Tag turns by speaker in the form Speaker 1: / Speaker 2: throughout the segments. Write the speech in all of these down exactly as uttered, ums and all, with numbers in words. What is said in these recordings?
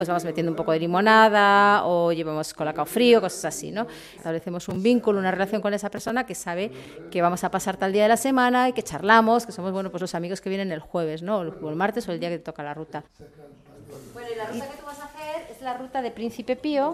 Speaker 1: Pues vamos metiendo un poco de limonada o llevamos colacao frío, cosas así, ¿no? Establecemos un vínculo, una relación con esa persona que sabe que vamos a pasar tal día de la semana y que charlamos, que somos, bueno, pues los amigos que vienen el jueves, ¿no? O el martes o el día que te toca la ruta. Bueno, y la ruta que tú vas a hacer es la ruta de Príncipe Pío.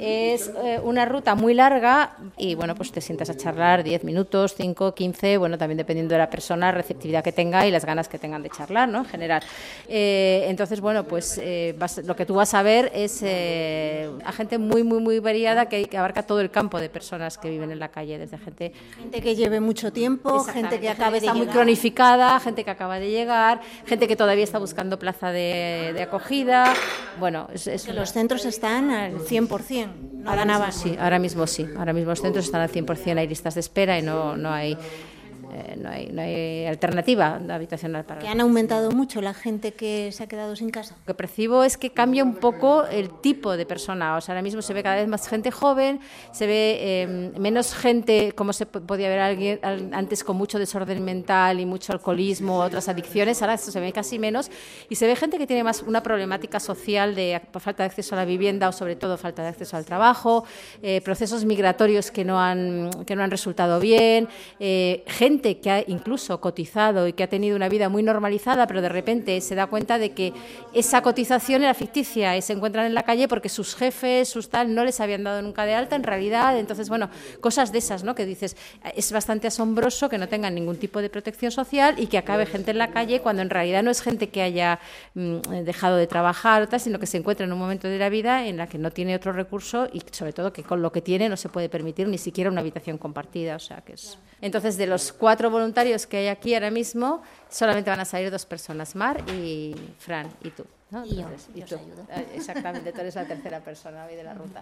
Speaker 1: Es eh, una ruta muy larga y, bueno, pues te sientas a charlar diez minutos, cinco, quince, bueno, también dependiendo de la persona, la receptividad que tenga y las ganas que tengan de charlar, ¿no? En general. Eh, entonces, bueno, pues eh, vas, lo que tú vas a ver es eh, a gente muy, muy, muy variada que, que abarca todo el campo de personas que viven en la calle, desde gente...
Speaker 2: Gente que lleve mucho tiempo, gente que acabe de
Speaker 1: está
Speaker 2: llegar.
Speaker 1: muy cronificada, gente que acaba de llegar, gente que todavía está buscando plaza de, de acogida. Bueno, es, es
Speaker 2: Que
Speaker 1: una...
Speaker 2: los centros están al cien por ciento. No
Speaker 1: ahora
Speaker 2: dan
Speaker 1: mismo
Speaker 2: abasto.
Speaker 1: sí, ahora mismo sí. Ahora mismo los centros están al cien por ciento, hay listas de espera y no, no hay... Eh, no, hay, no hay alternativa habitacional para...
Speaker 2: Que han aumentado mucho la gente que se ha quedado sin casa.
Speaker 1: Lo que percibo es que cambia un poco el tipo de persona. O sea, ahora mismo se ve cada vez más gente joven, se ve eh, menos gente, como se podía ver alguien antes, con mucho desorden mental y mucho alcoholismo, otras adicciones. Ahora eso se ve casi menos y se ve gente que tiene más una problemática social de falta de acceso a la vivienda o sobre todo falta de acceso al trabajo, eh, procesos migratorios que no han, que no han resultado bien, eh, gente que ha incluso cotizado y que ha tenido una vida muy normalizada, pero de repente se da cuenta de que esa cotización era ficticia y se encuentran en la calle porque sus jefes, sus tal, no les habían dado nunca de alta en realidad. Entonces, bueno, cosas de esas, ¿no? Que dices, es bastante asombroso que no tengan ningún tipo de protección social y que acabe gente en la calle cuando en realidad no es gente que haya mmm, dejado de trabajar o tal, sino que se encuentra en un momento de la vida en la que no tiene otro recurso y sobre todo que con lo que tiene no se puede permitir ni siquiera una habitación compartida. O sea, que es... Entonces, de los cuatro voluntarios que hay aquí ahora mismo, solamente van a salir dos personas, Mar y Fran, y tú, ¿no?
Speaker 2: Y yo,
Speaker 1: Entonces, y
Speaker 2: yo
Speaker 1: tú.
Speaker 2: os ayudo.
Speaker 1: Exactamente, tú eres la tercera persona hoy de la ruta.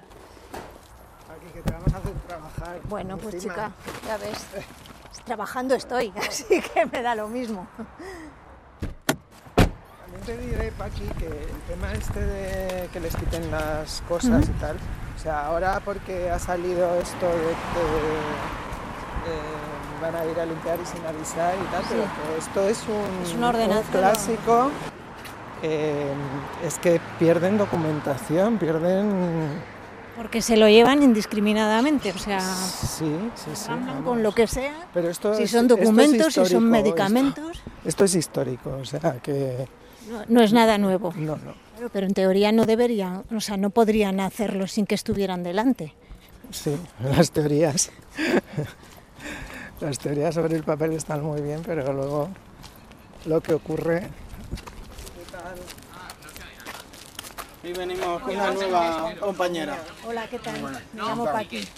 Speaker 3: Aquí que te vamos a hacer trabajar.
Speaker 2: Bueno, pues
Speaker 3: encima.
Speaker 2: chica, ya ves, trabajando estoy, así que me da lo mismo.
Speaker 3: También te diré, Paqui, que el tema este de que les quiten las cosas uh-huh. y tal, o sea, ahora porque ha salido esto de que Eh, van a ir a limpiar y sin avisar y tal, sí. Pero que esto es un,
Speaker 2: es una ordenanza,
Speaker 3: un clásico, eh, es que pierden documentación, pierden...
Speaker 2: Porque se lo llevan indiscriminadamente, o sea,
Speaker 3: sí, sí, sí,
Speaker 2: con lo que sea,
Speaker 3: pero esto
Speaker 2: si
Speaker 3: es,
Speaker 2: son documentos,
Speaker 3: esto es
Speaker 2: si son medicamentos...
Speaker 3: Esto, esto es histórico, o sea, que...
Speaker 2: No, no es nada nuevo.
Speaker 3: No, no.
Speaker 2: Pero, pero en teoría no deberían, o sea, no podrían hacerlo sin que estuvieran delante.
Speaker 3: Sí, las teorías... Las teorías sobre el papel están muy bien, pero luego lo que ocurre... ¿Qué tal?
Speaker 4: Y venimos con una nueva compañera.
Speaker 2: Hola, ¿qué tal? Bueno, me llamo Paqui.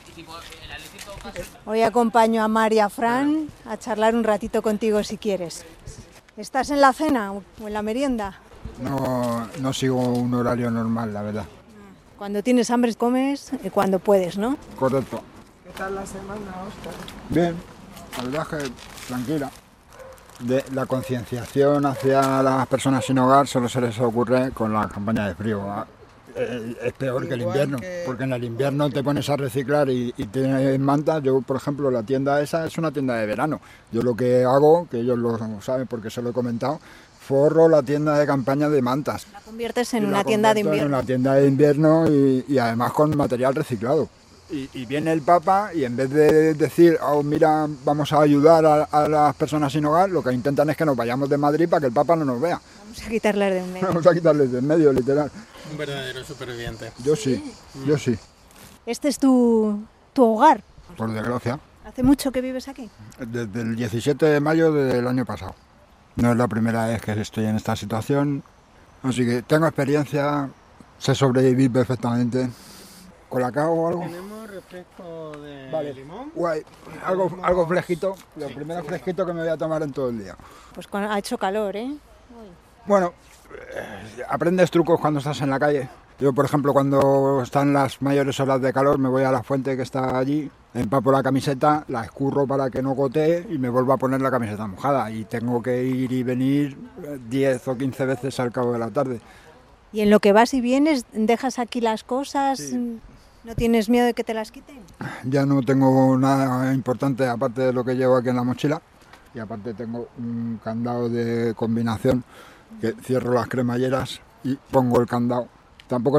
Speaker 2: Hoy acompaño a Mar y a Fran a charlar un ratito contigo si quieres. ¿Estás en la cena o en la merienda?
Speaker 5: No, no sigo un horario normal, la verdad.
Speaker 2: Cuando tienes hambre comes y cuando puedes, ¿no?
Speaker 5: Correcto.
Speaker 3: ¿Qué tal la semana, Óscar?
Speaker 5: Bien. La verdad es que tranquila. De la concienciación hacia las personas sin hogar solo se les ocurre con la campaña de frío. Es peor Igual que el invierno, que... porque en el invierno te pones a reciclar y, y tienes mantas. Yo, por ejemplo, la tienda esa es una tienda de verano. Yo lo que hago, que ellos lo saben porque se lo he comentado, forro la tienda de campaña de mantas.
Speaker 2: La conviertes en una tienda de invierno.
Speaker 5: En una tienda de invierno y, y además con material reciclado. Y, y viene el Papa y en vez de decir, oh, mira, vamos a ayudar a, a las personas sin hogar, lo que intentan es que nos vayamos de Madrid para que el Papa no nos vea.
Speaker 2: Vamos a quitarles de en medio.
Speaker 5: Vamos a quitarles de en medio, literal.
Speaker 4: Un verdadero superviviente.
Speaker 5: Yo sí, sí. yo sí.
Speaker 2: ¿Este es tu, tu hogar?
Speaker 5: Por desgracia.
Speaker 2: ¿Hace mucho que vives aquí?
Speaker 5: Desde el diecisiete de mayo del año pasado. No es la primera vez que estoy en esta situación, así que tengo experiencia, sé sobrevivir perfectamente. ¿Colacao o algo?
Speaker 4: Tenemos refresco de
Speaker 5: vale.
Speaker 4: limón.
Speaker 5: Guay, algo, algo fresquito, lo sí, primero sí, fresquito que me voy a tomar en todo el día.
Speaker 2: Pues ha hecho calor, ¿eh?
Speaker 5: Bueno, eh, aprendes trucos cuando estás en la calle. Yo, por ejemplo, cuando están las mayores horas de calor, me voy a la fuente que está allí, empapo la camiseta, la escurro para que no gotee y me vuelvo a poner la camiseta mojada. Y tengo que ir y venir diez o quince veces al cabo de la tarde.
Speaker 2: ¿Y en lo que vas y vienes, dejas aquí las cosas?
Speaker 5: Sí.
Speaker 2: ¿No tienes miedo de que te las quiten?
Speaker 5: Ya no tengo nada importante aparte de lo que llevo aquí en la mochila. Y aparte tengo un candado de combinación que cierro las cremalleras y pongo el candado tampoco